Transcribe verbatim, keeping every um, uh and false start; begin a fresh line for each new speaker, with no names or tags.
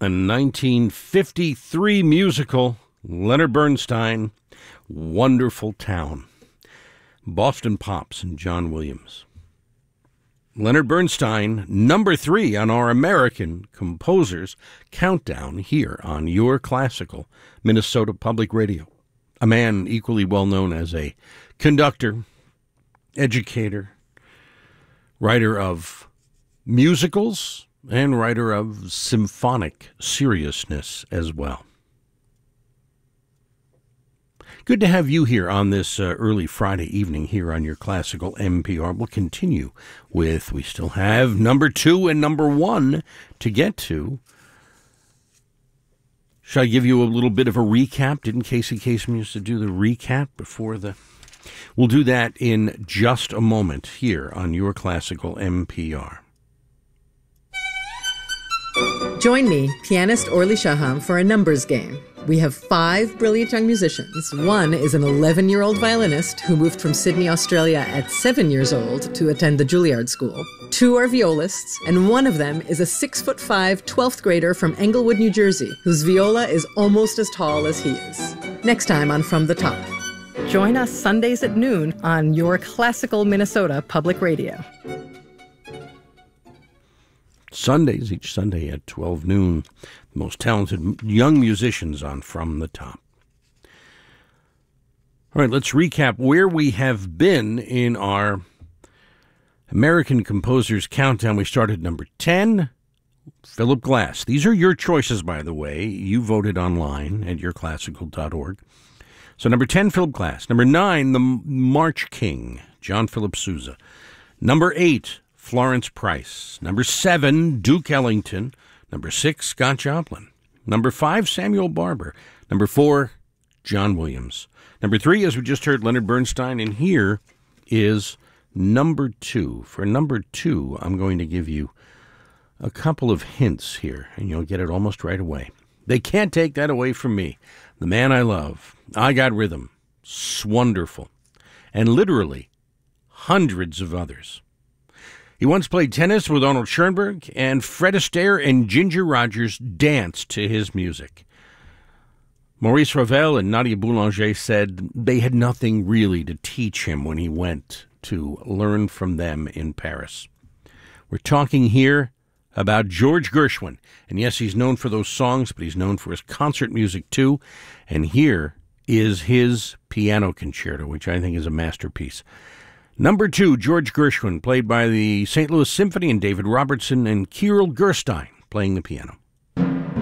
a nineteen fifty-three musical, Leonard Bernstein, Wonderful Town. Boston Pops and John Williams. Leonard Bernstein, number three on our American Composers Countdown here on your classical Minnesota Public Radio. A man equally well known as a conductor, educator, writer of musicals, and writer of symphonic seriousness as well. Good to have you here on this uh, early Friday evening here on your classical M P R. We'll continue with, we still have number two and number one to get to. Shall I give you a little bit of a recap? Didn't Casey Kasem used to do the recap before the... We'll do that in just a moment here on your classical M P R.
Join me, pianist Orly Shaham, for a numbers game. We have five brilliant young musicians. One is an eleven-year-old violinist who moved from Sydney, Australia at seven years old to attend the Juilliard School. Two are violists, and one of them is a six-foot-five twelfth grader from Englewood, New Jersey, whose viola is almost as tall as he is. Next time on From the Top. Join us Sundays at noon on your classical Minnesota Public Radio.
Sundays, each Sunday at twelve noon. The most talented young musicians on From the Top. All right, let's recap where we have been in our American Composers Countdown. We started number ten, Philip Glass. These are your choices, by the way. You voted online at your classical dot org. So number ten, Philip Glass. Number nine, The March King, John Philip Sousa. Number eight, Florence Price. Number seven, Duke Ellington. Number six, Scott Joplin. Number five, Samuel Barber. Number four, John Williams. Number three, as we just heard, Leonard Bernstein. And here is number two. For number two, I'm going to give you a couple of hints here, and you'll get it almost right away. They can't take that away from me. The man I love, I Got Rhythm, Swonderful, and literally hundreds of others. He once played tennis with Arnold Schoenberg, and Fred Astaire and Ginger Rogers danced to his music. Maurice Ravel and Nadia Boulanger said they had nothing really to teach him when he went to learn from them in Paris. We're talking here about George Gershwin. And yes, he's known for those songs, but he's known for his concert music too. And here is his piano concerto, which I think is a masterpiece. Number two, George Gershwin, played by the Saint Louis Symphony, and David Robertson and Kirill Gerstein playing the piano.